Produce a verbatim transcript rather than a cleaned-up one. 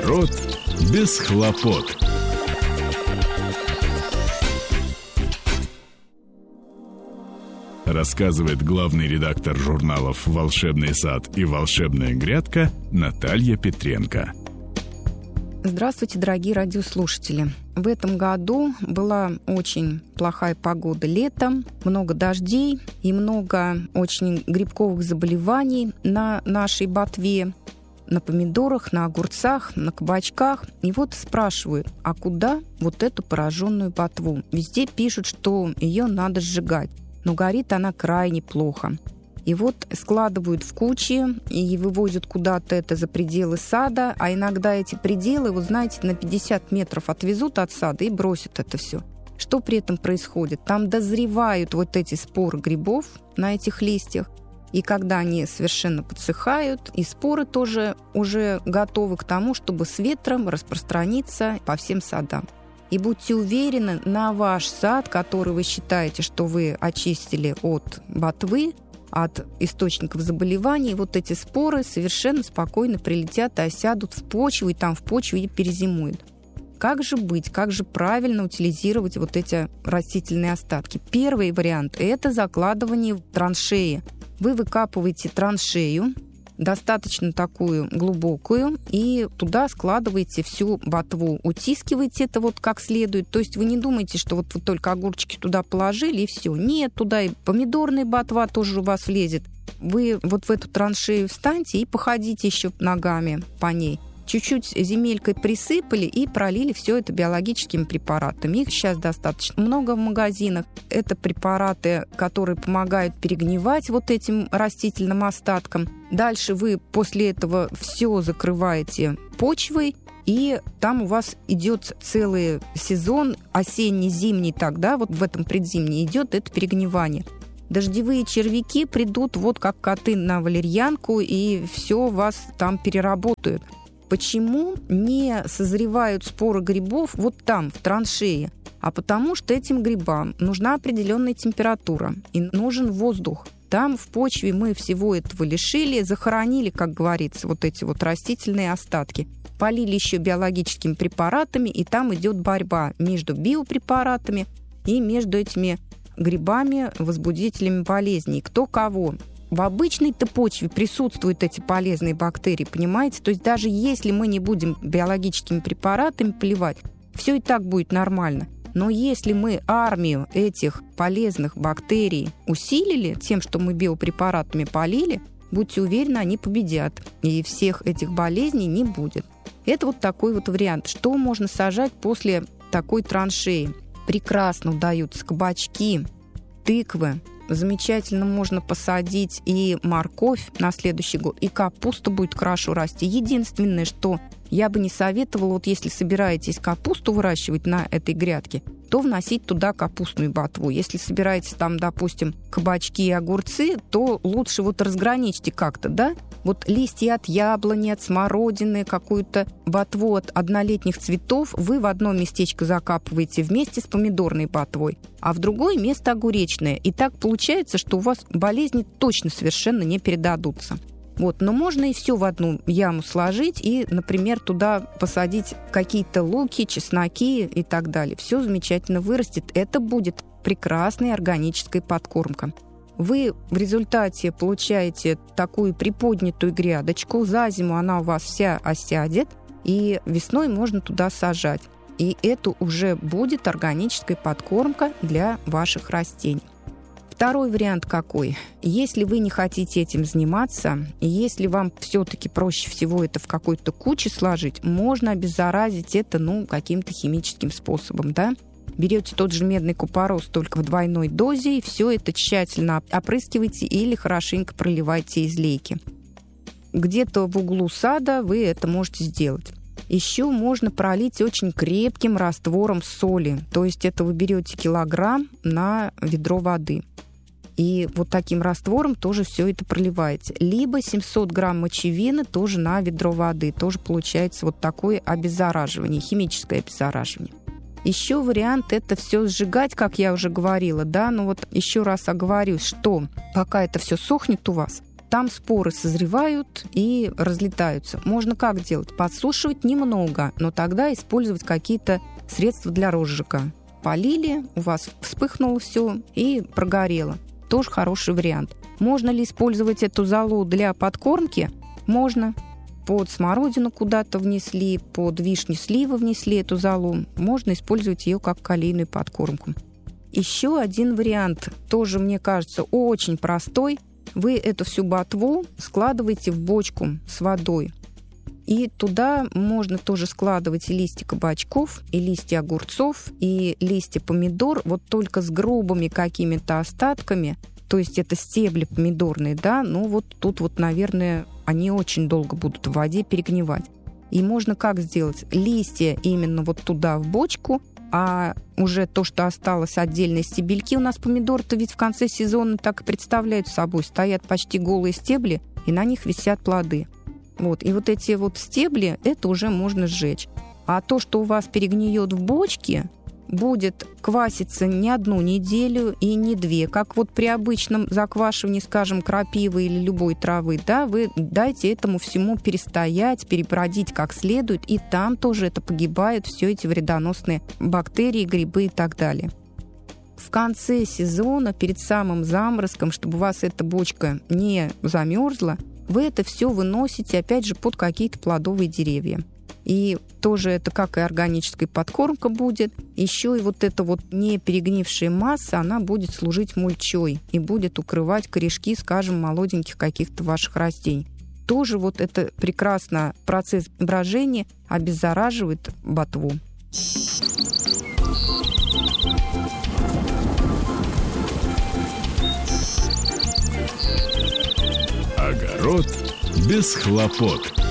Огород без хлопот. Рассказывает главный редактор журналов «Волшебный сад» и «Волшебная грядка» Наталья Петренко. Здравствуйте, дорогие радиослушатели. В этом году была очень плохая погода летом, много дождей и много очень грибковых заболеваний на нашей ботве, на помидорах, на огурцах, на кабачках. И вот спрашивают, а куда вот эту пораженную ботву? Везде пишут, что ее надо сжигать, но горит она крайне плохо. И вот складывают в кучи и вывозят куда-то это за пределы сада, а иногда эти пределы, вот знаете, на пятьдесят метров отвезут от сада и бросят это все. Что при этом происходит? Там дозревают вот эти споры грибов на этих листьях, и когда они совершенно подсыхают, и споры тоже уже готовы к тому, чтобы с ветром распространиться по всем садам. И будьте уверены, на ваш сад, который вы считаете, что вы очистили от ботвы, от источников заболеваний, вот эти споры совершенно спокойно прилетят и осядут в почву, и там в почве и перезимуют. Как же быть, как же правильно утилизировать вот эти растительные остатки? Первый вариант – это закладывание в траншеи. Вы выкапываете траншею, достаточно такую глубокую, и туда складываете всю ботву, утискиваете это вот как следует. То есть вы не думаете, что вот вы только огурчики туда положили и все. Нет, туда и помидорная ботва тоже у вас влезет. Вы вот в эту траншею встаньте и походите еще ногами по ней. Чуть-чуть земелькой присыпали и пролили все это биологическими препаратами. Их сейчас достаточно много в магазинах. Это препараты, которые помогают перегнивать вот этим растительным остаткам. Дальше вы после этого все закрываете почвой, и там у вас идет целый сезон, осенний-зимний тогда, вот в этом предзимний идет это перегнивание. Дождевые червяки придут вот как коты на валерьянку, и все вас там переработают. Почему не созревают споры грибов вот там, в траншее? А потому что этим грибам нужна определенная температура и нужен воздух. Там в почве мы всего этого лишили, захоронили, как говорится, вот эти вот растительные остатки. Полили еще биологическими препаратами, и там идет борьба между биопрепаратами и между этими грибами, возбудителями болезней. Кто кого? В обычной-то почве присутствуют эти полезные бактерии, понимаете? То есть даже если мы не будем биологическими препаратами поливать, все и так будет нормально. Но если мы армию этих полезных бактерий усилили тем, что мы биопрепаратами полили, будьте уверены, они победят, и всех этих болезней не будет. Это вот такой вот вариант. Что можно сажать после такой траншеи? Прекрасно удаются кабачки, тыквы. Замечательно можно посадить и морковь на следующий год, и капуста будет хорошо расти. Единственное, что я бы не советовала, вот если собираетесь капусту выращивать на этой грядке, то вносить туда капустную ботву. Если собираетесь там, допустим, кабачки и огурцы, то лучше вот разграничьте как-то, да? Вот листья от яблони, от смородины, какую-то ботву от однолетних цветов вы в одно местечко закапываете вместе с помидорной ботвой, а в другое место огуречное. И так получается, что у вас болезни точно совершенно не передадутся. Вот, но можно и все в одну яму сложить и, например, туда посадить какие-то луки, чесноки и так далее. Все замечательно вырастет. Это будет прекрасная органическая подкормка. Вы в результате получаете такую приподнятую грядочку. За зиму она у вас вся осядет, и весной можно туда сажать. И это уже будет органическая подкормка для ваших растений. Второй вариант какой? Если вы не хотите этим заниматься, и если вам все-таки проще всего это в какой-то куче сложить, можно обеззаразить это, ну, каким-то химическим способом, да? Берете тот же медный купорос, только в двойной дозе, и все это тщательно опрыскиваете или хорошенько проливайте из лейки. Где-то в углу сада вы это можете сделать. Еще можно пролить очень крепким раствором соли. То есть это вы берете килограмм на ведро воды. И вот таким раствором тоже все это проливаете. Либо семьсот грамм мочевины тоже на ведро воды. Тоже получается вот такое обеззараживание, химическое обеззараживание. Еще вариант – это все сжигать, как я уже говорила, да, но вот еще раз оговорюсь, что пока это все сохнет у вас, там споры созревают и разлетаются. Можно как делать? Подсушивать немного, но тогда использовать какие-то средства для розжига. Полили, у вас вспыхнуло все и прогорело. Тоже хороший вариант. Можно ли использовать эту золу для подкормки? Можно. Под смородину куда-то внесли, под вишню, сливы внесли эту золу. Можно использовать ее как калийную подкормку. Еще один вариант, тоже, мне кажется, очень простой. Вы эту всю ботву складываете в бочку с водой. И туда можно тоже складывать и листья кабачков, и листья огурцов, и листья помидор, вот только с грубыми какими-то остатками. То есть это стебли помидорные, да, ну вот тут вот, наверное, они очень долго будут в воде перегнивать. И можно как сделать? Листья именно вот туда в бочку, а уже то, что осталось, отдельные стебельки. У нас помидоры-то ведь в конце сезона так и представляют собой. Стоят почти голые стебли, и на них висят плоды. Вот. И вот эти вот стебли, это уже можно сжечь. А то, что у вас перегниет в бочке, будет кваситься не одну неделю и не две. Как вот при обычном заквашивании, скажем, крапивы или любой травы, да, вы дайте этому всему перестоять, перебродить как следует, и там тоже это погибают, все эти вредоносные бактерии, грибы и так далее. В конце сезона, перед самым заморозком, чтобы у вас эта бочка не замерзла, вы это все выносите, опять же, под какие-то плодовые деревья. И тоже это как и органическая подкормка будет. Еще и вот эта вот не перегнившая масса, она будет служить мульчой и будет укрывать корешки, скажем, молоденьких каких-то ваших растений. Тоже вот это прекрасно процесс брожения обеззараживает ботву. Огород без хлопот.